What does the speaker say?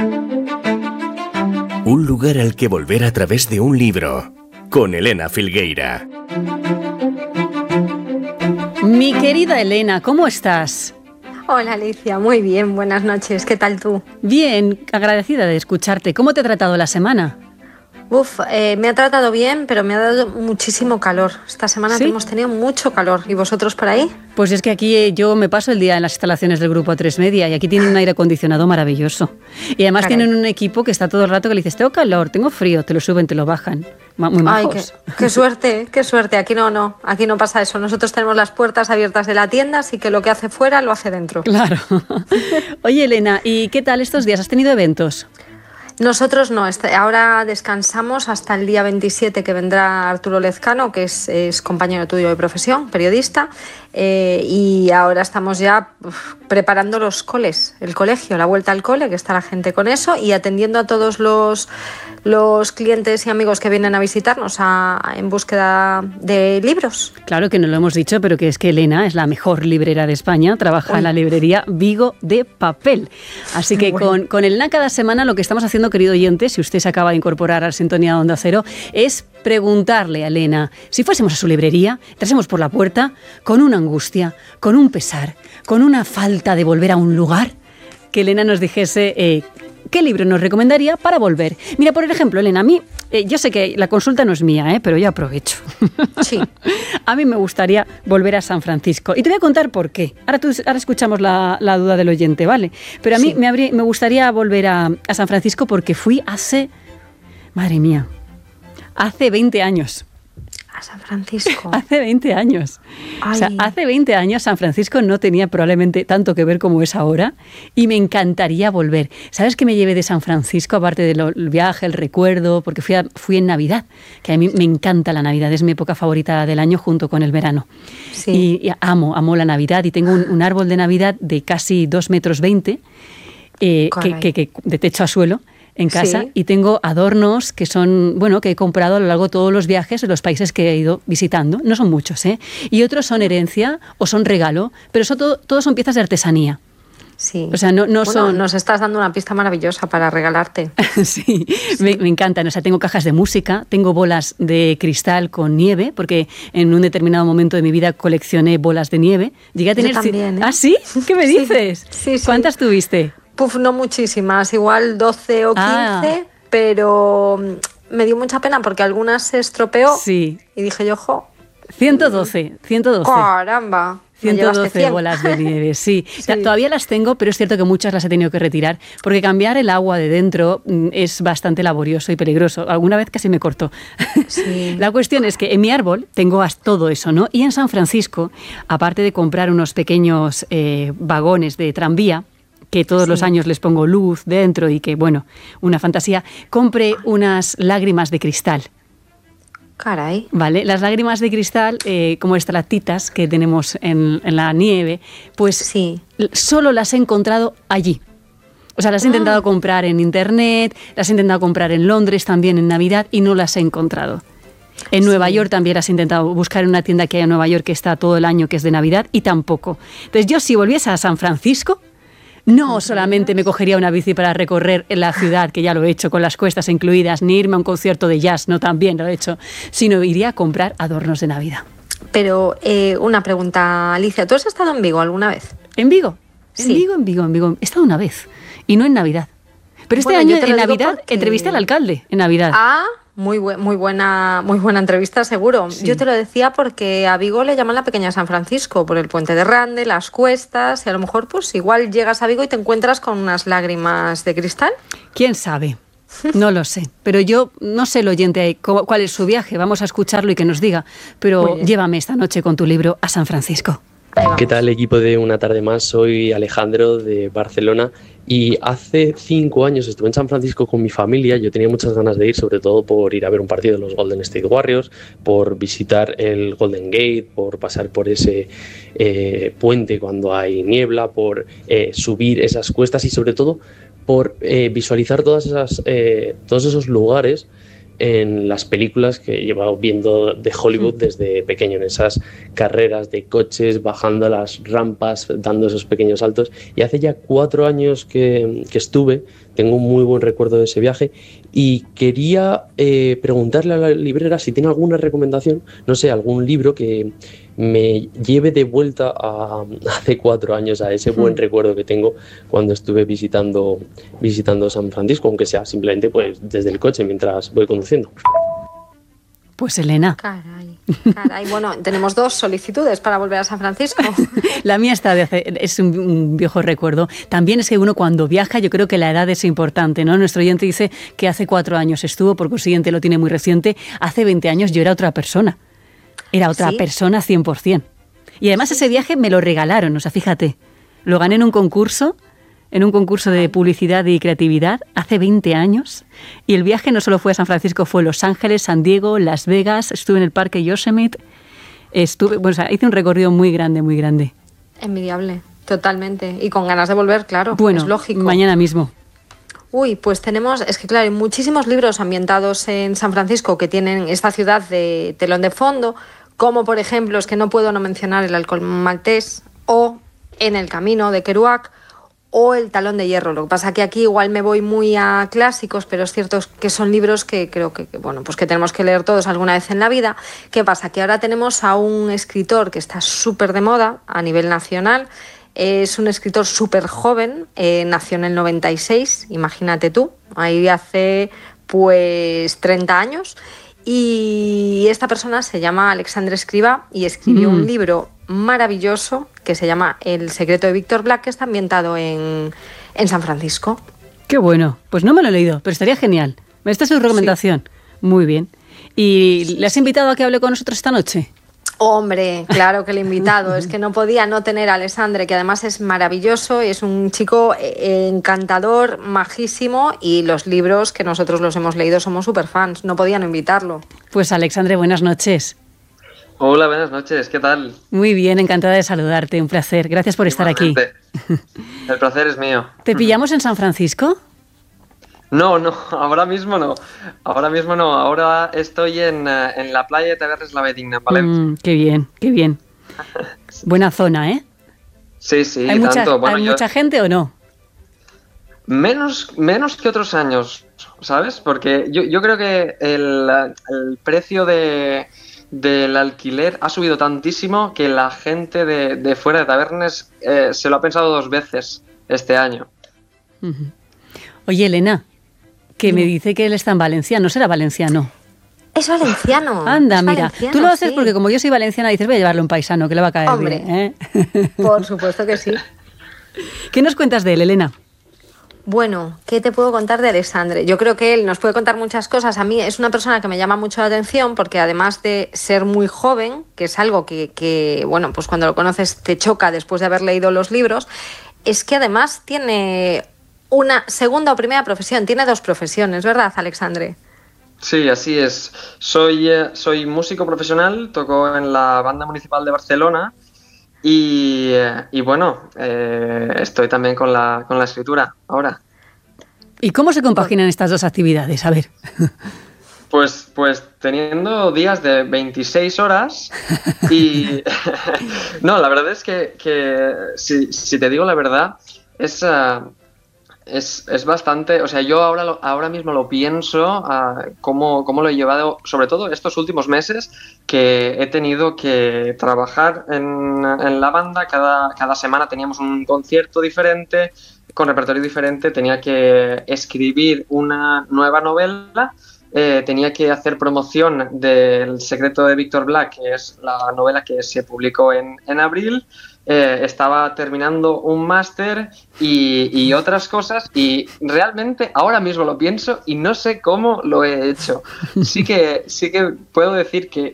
Un lugar al que volver a través de un libro, con Elena Filgueira. Mi querida Elena, ¿cómo estás? Hola Alicia, muy bien, buenas noches, ¿qué tal tú? Bien, agradecida de escucharte. ¿Cómo te ha tratado la semana? Me ha tratado bien, pero me ha dado muchísimo calor. Esta semana ¿Sí? hemos tenido mucho calor. ¿Y vosotros por ahí? Pues es que aquí yo me paso el día en las instalaciones del Grupo A3 Media y aquí tienen un aire acondicionado maravilloso. Y además Caray. tienen un equipo que está todo el rato que le dices, tengo calor, tengo frío, te lo suben, te lo bajan. Muy Ay, majos. qué suerte, qué suerte. Aquí no, aquí no pasa eso. Nosotros tenemos las puertas abiertas de la tienda, así que lo que hace fuera lo hace dentro. Claro. Oye, Elena, ¿y qué tal estos días? ¿Has tenido eventos? Nosotros no, ahora descansamos hasta el día 27 que vendrá Arturo Lezcano, que es compañero tuyo de profesión, periodista, y ahora estamos ya preparando los coles, el colegio, la vuelta al cole, que está la gente con eso, y atendiendo a todos los clientes y amigos que vienen a visitarnos en búsqueda de libros. Claro que no lo hemos dicho, pero que es que Elena es la mejor librera de España, trabaja en la librería Vigo de Papel. Así que Bueno. con Elena cada semana lo que estamos haciendo, querido oyente, si usted se acaba de incorporar a Sintonía de Onda Cero, es preguntarle a Elena, si fuésemos a su librería, entrásemos por la puerta con una angustia, con un pesar, con una falta de volver a un lugar, que Elena nos dijese qué libro nos recomendaría para volver. Mira, por ejemplo, Elena, a mí, yo sé que la consulta no es mía, pero yo aprovecho. Sí. A mí me gustaría volver a San Francisco. Y te voy a contar por qué. Ahora escuchamos la duda del oyente, ¿vale? Pero a mí Sí. me gustaría volver a San Francisco porque fui madre mía, hace 20 años. A San Francisco. Hace 20 años. O sea, Ay. hace 20 años San Francisco no tenía probablemente tanto que ver como es ahora y me encantaría volver. ¿Sabes qué me llevé de San Francisco? Aparte del viaje, el recuerdo, porque fui en Navidad, que a mí me encanta la Navidad, es mi época favorita del año junto con el verano. Sí. Y amo la Navidad y tengo un árbol de Navidad de casi 2,20 metros que de techo a suelo en casa, Sí. y tengo adornos que son, que he comprado a lo largo de todos los viajes de los países que he ido visitando. No son muchos, y otros son herencia o son regalo, pero todos son piezas de artesanía. Sí. O sea, no Bueno, son... nos estás dando una pista maravillosa para regalarte. Sí, me encantan. O sea, tengo cajas de música, tengo bolas de cristal con nieve, porque en un determinado momento de mi vida coleccioné bolas de nieve. Llegué a tener... Yo también, ¿eh? ¿Ah, sí? ¿Qué me Sí, dices? sí. ¿Cuántas tuviste? No muchísimas, igual 12 o 15, pero me dio mucha pena porque algunas se estropeó. Sí. Y dije yo, 112. caramba. Me llevaste 112 100. bolas de nieve, sí. Sí. O sea, todavía las tengo, pero es cierto que muchas las he tenido que retirar, porque cambiar el agua de dentro es bastante laborioso y peligroso. Alguna vez casi me cortó. Sí. La cuestión es que en mi árbol tengo todo eso, ¿no? Y en San Francisco, aparte de comprar unos pequeños vagones de tranvía, que todos los años les pongo luz dentro y que, una fantasía, compré unas lágrimas de cristal. Caray. Vale, las lágrimas de cristal, como estratitas que tenemos en la nieve, pues Sí. solo las he encontrado allí. O sea, las he intentado comprar en internet, las he intentado comprar en Londres también en Navidad y no las he encontrado. En Nueva York también las he intentado buscar en una tienda que hay en Nueva York que está todo el año, que es de Navidad, y tampoco. Entonces yo, si volviese a San Francisco, no solamente me cogería una bici para recorrer la ciudad, que ya lo he hecho con las cuestas incluidas, ni irme a un concierto de jazz, no, también lo he hecho, sino iría a comprar adornos de Navidad. Pero una pregunta, Alicia, ¿tú has estado en Vigo alguna vez? ¿En Vigo? Sí. En Vigo. He estado una vez, y no en Navidad. Pero este Bueno, año yo te lo en digo Navidad porque- entrevisté al alcalde, en Navidad. Ah, muy buena entrevista, seguro. Sí. Yo te lo decía porque a Vigo le llaman la pequeña San Francisco, por el puente de Rande, las cuestas, y a lo mejor pues igual llegas a Vigo y te encuentras con unas lágrimas de cristal. ¿Quién sabe? No lo sé. Pero yo no sé el oyente cuál es su viaje. Vamos a escucharlo y que nos diga. Pero Muy bien. llévame esta noche con tu libro a San Francisco. Ahí vamos. ¿Qué tal, equipo de Una Tarde Más? Soy Alejandro de Barcelona y hace 5 años estuve en San Francisco con mi familia. Yo tenía muchas ganas de ir, sobre todo por ir a ver un partido de los Golden State Warriors, por visitar el Golden Gate, por pasar por ese puente cuando hay niebla, por subir esas cuestas y sobre todo por visualizar todos esos lugares en las películas que he llevado viendo de Hollywood desde pequeño, en esas carreras de coches, bajando las rampas, dando esos pequeños saltos. Y hace ya 4 años que estuve, tengo un muy buen recuerdo de ese viaje y quería preguntarle a la librera si tiene alguna recomendación, no sé, algún libro que me lleve de vuelta a hace 4 años, a ese buen recuerdo que tengo cuando estuve visitando San Francisco, aunque sea simplemente pues desde el coche mientras voy conduciendo. Pues Elena. Caray. Bueno, tenemos 2 solicitudes para volver a San Francisco. La mía es un viejo recuerdo. También es que uno cuando viaja, yo creo que la edad es importante, ¿no? Nuestro oyente dice que hace 4 años estuvo, por consiguiente lo tiene muy reciente. Hace 20 años yo era otra persona. Era otra persona 100%. Y además ese viaje me lo regalaron, o sea, fíjate. Lo gané en un concurso de publicidad y creatividad hace 20 años. Y el viaje no solo fue a San Francisco, fue Los Ángeles, San Diego, Las Vegas, estuve en el parque Yosemite. Hice un recorrido muy grande, muy grande. Envidiable, totalmente. Y con ganas de volver, claro, bueno, es lógico. Mañana mismo. Uy, pues es que claro, hay muchísimos libros ambientados en San Francisco que tienen esta ciudad de telón de fondo, como por ejemplo, es que no puedo no mencionar El Halcón Maltés o En el Camino de Kerouac o El Talón de Hierro. Lo que pasa que aquí igual me voy muy a clásicos, pero es cierto que son libros que creo que tenemos que leer todos alguna vez en la vida. ¿Qué pasa? Que ahora tenemos a un escritor que está súper de moda a nivel nacional. Es un escritor súper joven, nació en el 96, imagínate tú, ahí hace pues 30 años. Y esta persona se llama Alexandre Escrivá y escribió un libro maravilloso que se llama El secreto de Víctor Black, que está ambientado en San Francisco. Qué bueno, pues no me lo he leído, pero estaría genial. Esta es su recomendación. Sí. Muy bien. ¿Y le has invitado a que hable con nosotros esta noche? Hombre, claro que le he invitado. Es que no podía no tener a Alexandre, que además es maravilloso, es un chico encantador, majísimo, y los libros que nosotros los hemos leído somos súper fans. No podía no invitarlo. Pues Alexandre, buenas noches. Hola, buenas noches, ¿qué tal? Muy bien, encantada de saludarte, un placer. Gracias por estar aquí. El placer es mío. ¿Te pillamos en San Francisco? No, ahora mismo no. Ahora estoy en la playa de Tavernes La Bedigna, en Valencia. Qué bien. Buena zona, ¿eh? Sí, ¿Hay tanto. Bueno, mucha gente o no? Menos que otros años, ¿sabes? Porque yo creo que el precio del alquiler ha subido tantísimo que la gente de fuera de Tavernes se lo ha pensado 2 veces este año. Oye, Elena, que me dice que él está en Valencia, ¿no será valenciano? Es valenciano. Anda, es mira, valenciano, tú lo haces sí. Porque como yo soy valenciana, dices, voy a llevarle un paisano que le va a caer Hombre, bien, ¿eh? Por supuesto que sí. ¿Qué nos cuentas de él, Elena? Bueno, ¿qué te puedo contar de Alexandre? Yo creo que él nos puede contar muchas cosas. A mí es una persona que me llama mucho la atención porque además de ser muy joven, que es algo que bueno, pues cuando lo conoces te choca después de haber leído los libros, es que además tiene una segunda o primera profesión, tiene 2 profesiones, ¿verdad, Alexandre? Sí, así es. Soy músico profesional, toco en la Banda Municipal de Barcelona y bueno, estoy también con la escritura ahora. ¿Y cómo se compaginan estas 2 actividades? A ver. Pues teniendo días de 26 horas y... No, la verdad es que si te digo la verdad, es bastante... O sea, yo ahora mismo lo pienso, cómo lo he llevado, sobre todo estos últimos meses, que he tenido que trabajar en la banda. Cada semana teníamos un concierto diferente, con repertorio diferente, tenía que escribir una nueva novela. Tenía que hacer promoción del secreto de Víctor Black, que es la novela que se publicó en abril. Estaba terminando un máster y otras cosas, y realmente ahora mismo lo pienso y no sé cómo lo he hecho. Sí que puedo decir que